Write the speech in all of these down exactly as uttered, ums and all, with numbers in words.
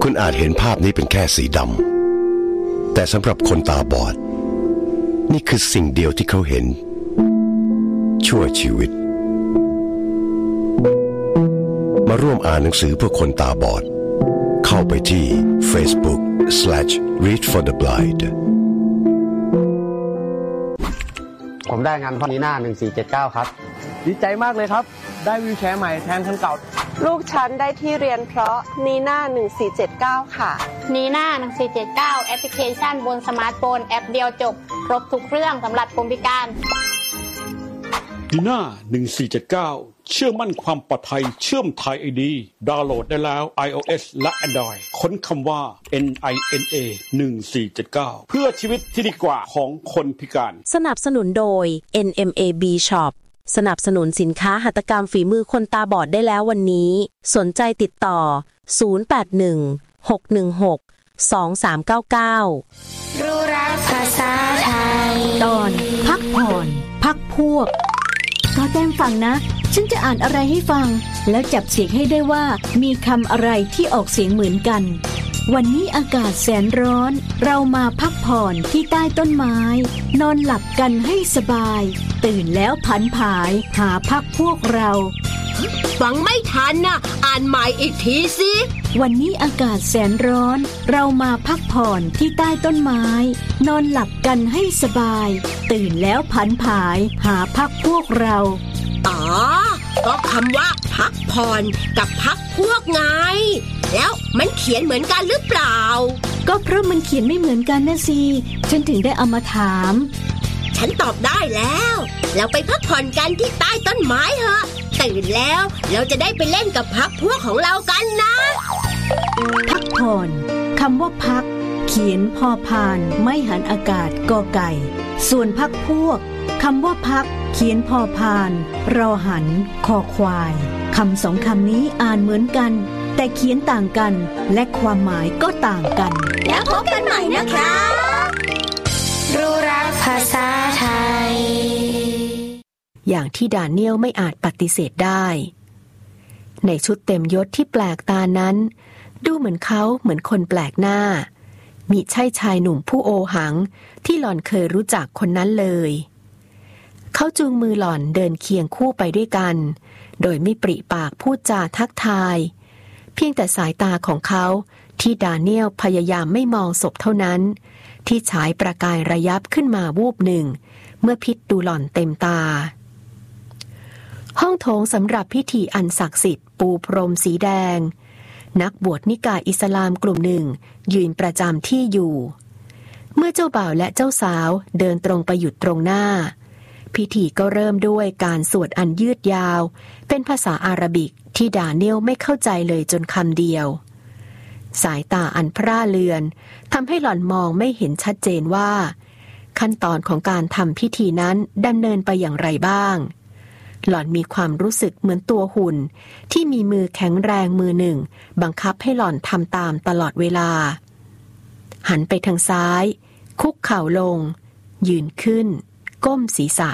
คุณอาจเห็นภาพนี้เป็นแค่สีดำแต่สำหรับคนตาบอดนี่คือสิ่งเดียวที่เขาเห็นชั่วชีวิตมาร่วมอ่านหนังสือเพื่อคนตาบอดเข้าไปที่ Facebook slash read for the blind ผมได้งานพอนีน่าหนึ่งสี่เจ็ดเก้าครับดีใจมากเลยครับได้วิวแชร์ใหม่แทนคันเก่าลูกฉันได้ที่เรียนเพราะนีน่าหนึ่งสี่เจ็ดเก้าค่ะนีน่าหนึ่งสี่เจ็ดเก้าแอปพลิเคชันบนสมาร์ทโฟนแอปเดียวจบครบทุกเรื่องสำหรับคนพิการนีน่าหนึ่งสี่เจ็ดเก้าเชื่อมั่นความปลอดภัยเชื่อมไทย ไอ ดี ดาวน์โหลดได้แล้ว iOS และ Android ค้นคำว่า เอ็น ไอ เอ็น เอ หนึ่งสี่เจ็ดเก้า เพื่อชีวิตที่ดีกว่าของคนพิการสนับสนุนโดย เอ็น เอ็ม เอ บี Shop สนับสนุนสินค้าหัตถกรรมฝีมือคนตาบอดได้แล้ววันนี้สนใจติดต่อศูนย์ แปด หนึ่ง หก หนึ่ง หก สอง สาม เก้า เก้ารู้รักภาษาไทยตอนพักผ่อนพักพวกก็แต้มฟังนะฉันจะอ่านอะไรให้ฟังแล้วจับเสียงให้ได้ว่ามีคำอะไรที่ออกเสียงเหมือนกันวันนี้อากาศแสนร้อนเรามาพักผ่อนที่ใต้ต้นไม้นอนหลับกันให้สบายตื่นแล้วผันผายหาพักพวกเราฟังไม่ทันน่ะอ่านใหม่อีกทีสิวันนี้อากาศแสนร้อนเรามาพักผ่อนที่ใต้ต้นไม้นอนหลับกันให้สบายตื่นแล้วผันผายหาพักพวกเราอ๋อก็คำว่าพักผ่อนกับพักพวกไงแล้วมันเขียนเหมือนกันหรือเปล่าก็เพราะมันเขียนไม่เหมือนกันนะสิฉันถึงได้เอามาถามฉันตอบได้แล้วเราไปพักผ่อนกันที่ใต้ต้นไม้เถอะตื่นแล้วเราจะได้ไปเล่นกับพักพวกของเรากันนะพักผ่อนคำว่าพักเขียนพอพานไม่หันอากาศกอไก่ส่วนพักพวกคำว่าพักเขียนพอพานรอหันคอควายคำสองคำนี้อ่านเหมือนกันแต่เขียนต่างกันและความหมายก็ต่างกันแล้วพบกันใหม่นะคะรู้รักภาษาไทยอย่างที่ดาเนียลไม่อาจปฏิเสธได้ในชุดเต็มยศที่แปลกตานั้นดูเหมือนเขาเหมือนคนแปลกหน้ามิใช่ชายหนุ่มผู้โอหังที่หล่อนเคยรู้จักคนนั้นเลยเขาจูงมือหล่อนเดินเคียงคู่ไปด้วยกันโดยไม่ปริปากพูดจาทักทายเพียงแต่สายตาของเขาที่ดาเนียลพยายามไม่มองศพเท่านั้นที่ฉายประกายระยับขึ้นมาวูบหนึ่งเมื่อพิจดูหล่อนเต็มตาห้องโถงสำหรับพิธีอันศักดิ์สิทธิ์ปูพรมสีแดงนักบวชนิกายอิสลามกลุ่มหนึ่งยืนประจำที่อยู่เมื่อเจ้าบ่าวและเจ้าสาวเดินตรงไปหยุดตรงหน้าพิธีก็เริ่มด้วยการสวดอันยืดยาวเป็นภาษาอาหรับิกที่ดาเนียลไม่เข้าใจเลยจนคำเดียวสายตาอันพร่าเลือนทำให้หล่อนมองไม่เห็นชัดเจนว่าขั้นตอนของการทำพิธีนั้นดำเนินไปอย่างไรบ้างหล่อนมีความรู้สึกเหมือนตัวหุ่นที่มีมือแข็งแรงมือหนึ่งบังคับให้หล่อนทำตามตลอดเวลาหันไปทางซ้ายคุกเข่าลงยืนขึ้นก้มศีรษะ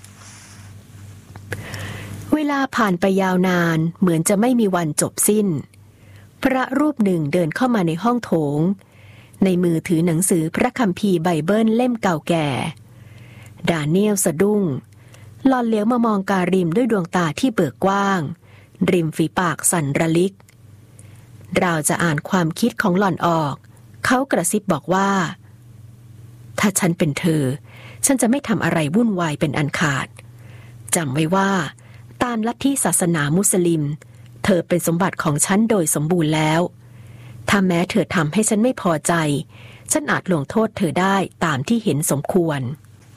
เวลาผ่านไปยาวนานเหมือนจะไม่มีวันจบสิ้นพระรูปหนึ่งเดินเข้ามาในห้องโถงในมือถือหนังสือพระคัมภีร์ไบเบิลเล่มเก่าแก่ดาเนียลสะดุ้งหล่อนเลี้ยวมามองการิมด้วยดวงตาที่เบิกกว้างริมฝีปากสั่นระลิกเราจะอ่านความคิดของหล่อนออกเขากระซิบบอกว่าถ้าฉันเป็นเธอฉันจะไม่ทำอะไรวุ่นวายเป็นอันขาดจำไว้ว่าตามลัทธิศาสนามุสลิมเธอเป็นสมบัติของฉันโดยสมบูรณ์แล้วถ้าแม้เธอทำให้ฉันไม่พอใจฉันอาจลงโทษเธอได้ตามที่เห็นสมควร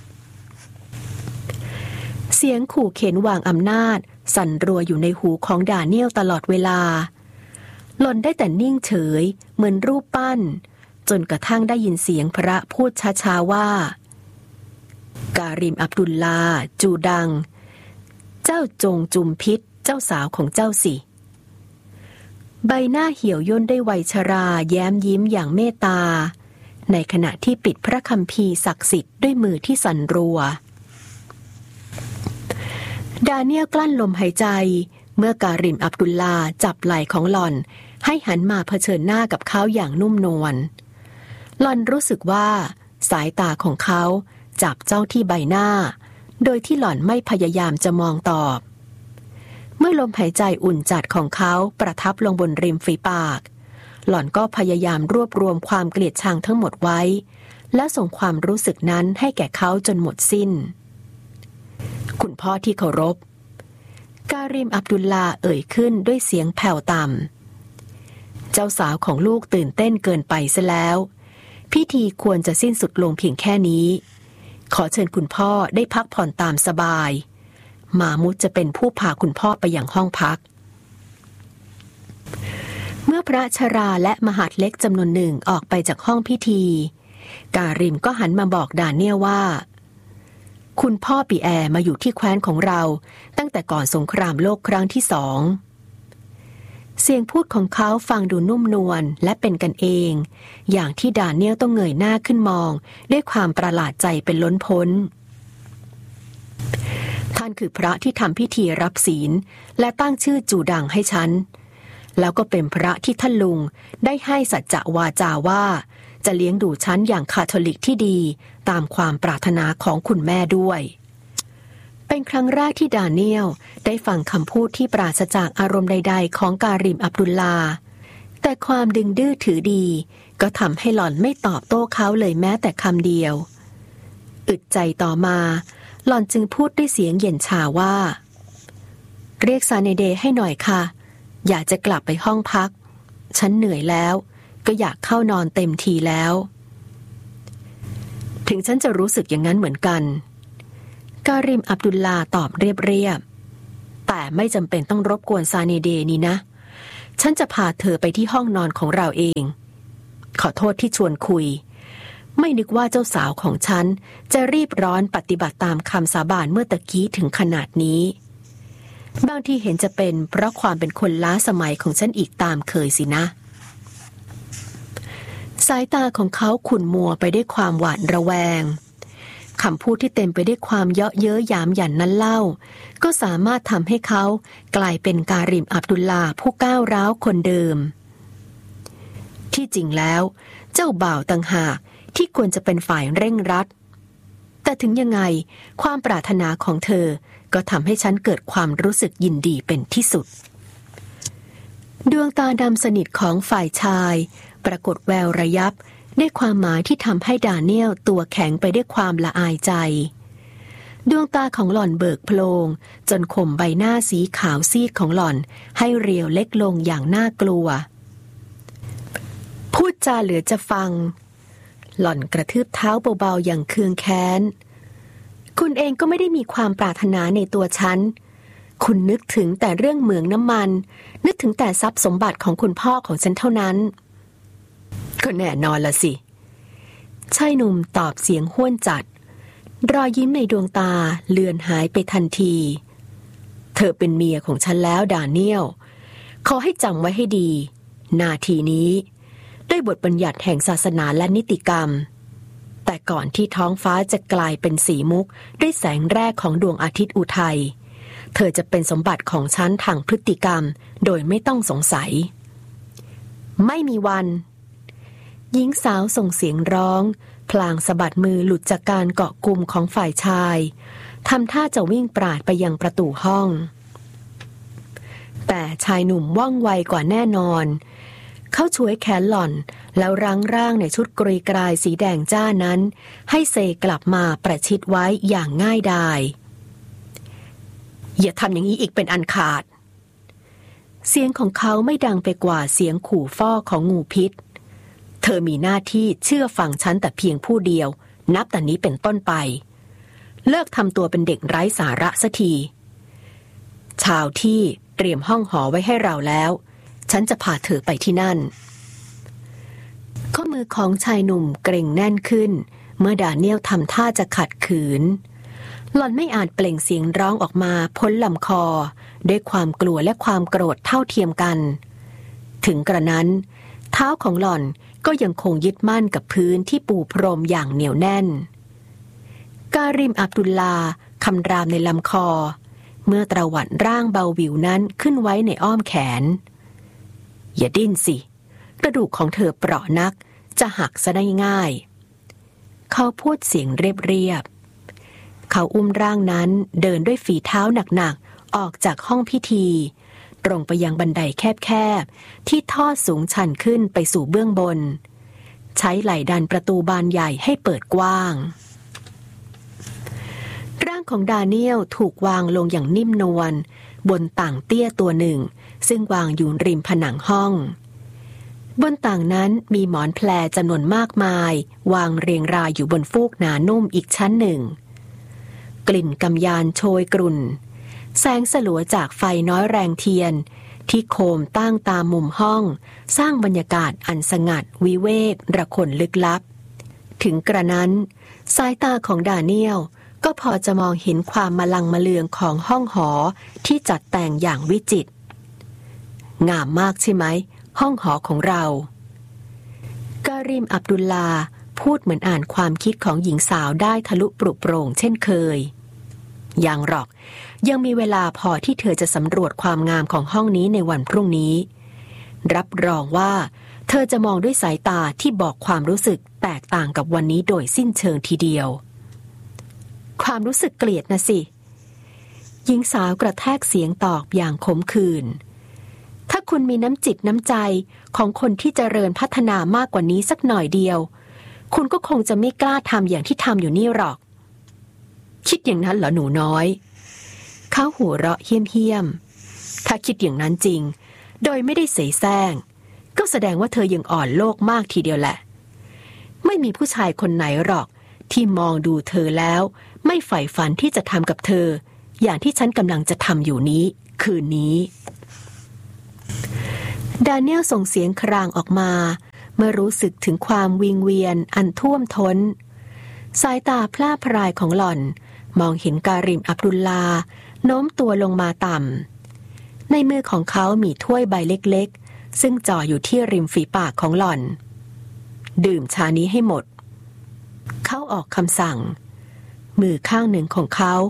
เสียงขู่เข็นวางอำนาจสั่นรัวอยู่ในหูของดาเนียลตลอดเวลาหล่อนได้แต่นิ่งเฉยเหมือนรูปปั้นจนกระทั่งได้ยินเสียงพระพูดช้าๆว่าการิมอับดุลลาจูดังเจ้าจงจุมพิษเจ้าสาวของเจ้าสิใบหน้าเหี่ยวย่นได้วัยชราแย้มยิ้มอย่างเมตตาในขณะที่ปิดพระคัมภีร์ศักดิ์สิทธิ์ด้วยมือที่สั่นรัวดาเนียลกลั้นลมหายใจเมื่อการิมอับดุลลาจับไหล่ของหล่อนให้หันมาเผชิญหน้ากับเขาอย่างนุ่มนวลหล่อนรู้สึกว่าสายตาของเขาจับจ้องที่ใบหน้าโดยที่หล่อนไม่พยายามจะมองตอบเมื่อลมหายใจอุ่นจัดของเขาประทับลงบนริมฝีปากหล่อนก็พยายามรวบรวมความเกลียดชังทั้งหมดไว้และส่งความรู้สึกนั้นให้แก่เขาจนหมดสิ้นคุณพ่อที่เคารพการิมอับดุลลาเอ่ยขึ้นด้วยเสียงแผ่วต่ำเจ้าสาวของลูกตื่นเต้นเกินไปซะแล้วพิธีควรจะสิ้นสุดลงเพียงแค่นี้ขอเชิญคุณพ่อได้พักผ่อนตามสบายมามุดจะเป็นผู้พาคุณพ่อไปยังห้องพักเมื่อพระชราและมหาดเล็กจำนวนหนึ่งออกไปจากห้องพิธีการิมก็หันมาบอกดาเนียลว่าคุณพ่อปีแอร์มาอยู่ที่แคว้นของเราตั้งแต่ก่อนสงครามโลกครั้งที่สองเสียงพูดของเขาฟังดูนุ่มนวลและเป็นกันเองอย่างที่ดาเนียลต้องเงยหน้าขึ้นมองด้วยความประหลาดใจเป็นล้นพ้นท่านคือพระที่ทำพิธีรับศีลและตั้งชื่อจูดังให้ฉันแล้วก็เป็นพระที่ท่านลุงได้ให้สัจจะวาจาว่าจะเลี้ยงดูฉันอย่างคาทอลิกที่ดีตามความปรารถนาของคุณแม่ด้วยเป็นครั้งแรกที่ดาเนียลได้ฟังคำพูดที่ปราศจากอารมณ์ใดๆของการิมอับดุลลาแต่ความดึงดื้อถือดีก็ทำให้หล่อนไม่ตอบโต้เขาเลยแม้แต่คำเดียวอึดใจต่อมาหล่อนจึงพูดด้วยเสียงเย็นชาว่าเรียกซาเนเดให้หน่อยค่ะอยากจะกลับไปห้องพักฉันเหนื่อยแล้วก็อยากเข้านอนเต็มทีแล้วถึงฉันจะรู้สึกอย่างนั้นเหมือนกันการิมอับดุลลาตอบเรียบๆแต่ไม่จำเป็นต้องรบกวนซาเนเดนี่นะฉันจะพาเธอไปที่ห้องนอนของเราเองขอโทษที่ชวนคุยไม่นึกว่าเจ้าสาวของฉันจะรีบร้อนปฏิบัติตามคำสาบานเมื่อตะกี้ถึงขนาดนี้บางทีเห็นจะเป็นเพราะความเป็นคนล้าสมัยของฉันอีกตามเคยสินะสายตาของเขาขุ่นมัวไปด้วยความหวาดระแวงคำพูดที่เต็มไปด้วยความเยาะเย้ยหยามหยันนั้นเล่าก็สามารถทำให้เขากลายเป็นการิมอับดุลลาผู้ก้าวร้าวคนเดิมที่จริงแล้วเจ้าบ่าวต่างหากที่ควรจะเป็นฝ่ายเร่งรัดแต่ถึงยังไงความปรารถนาของเธอก็ทำให้ฉันเกิดความรู้สึกยินดีเป็นที่สุดดวงตาดำสนิทของฝ่ายชายปรากฏแววระยับด้วยความหมายที่ทำให้ดาเนียลตัวแข็งไปด้วยความละอายใจดวงตาของหล่อนเบิกโพลงจนข่มใบหน้าสีขาวซีดของหล่อนให้เรียวเล็กลงอย่างน่ากลัวพูดจาเหลือจะฟังหล่อนกระทืบเท้าเบาๆอย่างเคืองแค้นคุณเองก็ไม่ได้มีความปรารถนาในตัวฉันคุณนึกถึงแต่เรื่องเหมืองน้ำมันนึกถึงแต่ทรัพย์สมบัติของคุณพ่อของฉันเท่านั้นก็แน่นอนละสิชายหนุ่มตอบเสียงห้วนจัดรอยยิ้มในดวงตาเลือนหายไปทันทีเธอเป็นเมียของฉันแล้วดาเนียลขอให้จำไว้ให้ดีนาทีนี้ด้วยบทบัญญัติแห่งศาสนาและนิติกรรมแต่ก่อนที่ท้องฟ้าจะกลายเป็นสีมุกด้วยแสงแรกของดวงอาทิตย์อุทัยเธอจะเป็นสมบัติของฉันทางพฤติกรรมโดยไม่ต้องสงสัยไม่มีวันหญิงสาวส่งเสียงร้องพลางสะบัดมือหลุดจากการเกาะกุมของฝ่ายชายทำท่าจะวิ่งปราดไปยังประตูห้องแต่ชายหนุ่มว่องไวกว่าแน่นอนเขาช่วยแขนหล่อนแล้วรั้งร่างในชุดกรีกรายสีแดงจ้านั้นให้เซกลับมาประชิดไว้อย่างง่ายดายอย่าทำอย่างนี้อีกเป็นอันขาดเสียงของเขาไม่ดังไปกว่าเสียงขู่ฟ้อของงูพิษเธอมีหน้าที่เชื่อฟังฉันแต่เพียงผู้เดียวนับแต่นี้เป็นต้นไปเลิกทำตัวเป็นเด็กไร้สาระสักทีชาวที่เตรียมห้องหอไว้ให้เราแล้วฉันจะพาเธอไปที่นั่นข้อมือของชายหนุ่มเกร็งแน่นขึ้นเมื่อดาเนียลทำท่าจะขัดขืนหล่อนไม่อาจเปล่งเสียงร้องออกมาพ้นลำคอด้วยความกลัวและความโกรธเท่าเทียมกันถึงกระนั้นเท้าของหล่อนก็ยังคงยึดมั่นกับพื้นที่ปูพรมอย่างเหนียวแน่นการิมอับดุลลาคำรามในลำคอเมื่อตะวัดร่างเบาวิวนั้นขึ้นไว้ในอ้อมแขนอย่าดิ้นสิกระดูกของเธอเปราะนักจะหักซะได้ง่ายเขาพูดเสียงเรียบๆเขาอุ้มร่างนั้นเดินด้วยฝีเท้าหนักๆออกจากห้องพิธีตรงไปยังบันไดแคบๆที่ทอดสูงชันขึ้นไปสู่เบื้องบนใช้ไหล่ดันประตูบานใหญ่ให้เปิดกว้างร่างของดาเนียลถูกวางลงอย่างนิ่มนวลบนต่างเตี้ยตัวหนึ่งซึ่งวางอยู่ริมผนังห้องบนต่างนั้นมีหมอนแพรจำนวนมากมายวางเรียงรายอยู่บนฟูกหนานุ่มอีกชั้นหนึ่งกลิ่นกำยานโชยกรุ่นแสงสลัวจากไฟน้อยแรงเทียนที่โคมตั้งตามมุมห้องสร้างบรรยากาศอันสงัดวิเวกระคนลึกลับถึงกระนั้นสายตาของดาเนียลก็พอจะมองเห็นความมลังมะเลืองของห้องหอที่จัดแต่งอย่างวิจิตรงามมากใช่ไหมห้องหอของเราการิมอับดุลลาพูดเหมือนอ่านความคิดของหญิงสาวได้ทะลุปรุโปร่งเช่นเคยยังหรอกยังมีเวลาพอที่เธอจะสำรวจความงามของห้องนี้ในวันพรุ่งนี้รับรองว่าเธอจะมองด้วยสายตาที่บอกความรู้สึกแตกต่างกับวันนี้โดยสิ้นเชิงทีเดียวความรู้สึกเกลียดนะสิหญิงสาวกระแทกเสียงตอบอย่างขมขื่นถ้าคุณมีน้ำจิตน้ำใจของคนที่เจริญพัฒนามากกว่านี้สักหน่อยเดียวคุณก็คงจะไม่กล้าทำอย่างที่ทำอยู่นี่หรอกคิดอย่างนั้นเหรอหนูน้อยเขาหัวเราะเหี้ยมๆถ้าคิดอย่างนั้นจริงโดยไม่ได้เสแสร้งก็แสดงว่าเธอยังอ่อนโลกมากทีเดียวแหละไม่มีผู้ชายคนไหนหรอกที่มองดูเธอแล้วไม่ใฝ่ฝันที่จะทำกับเธออย่างที่ฉันกำลังจะทำอยู่นี้คืนนี้ดาเนียลส่งเสียงครางออกมาเมื่อรู้สึกถึงความวิงเวียนอันท่วมท้นสายตาพร่าพรายของหล่อนมองเห็นการิมอับดุลลาโน้มตัวลงมาต่ำในมือของเขามีถ้วยใบเล็กๆซึ่งจ่ออยู่ที่ริมฝีปากของหล่อนดื่มชานี้ให้หมดเขาออกคำสั่งมือข้างหนึ่งของเขา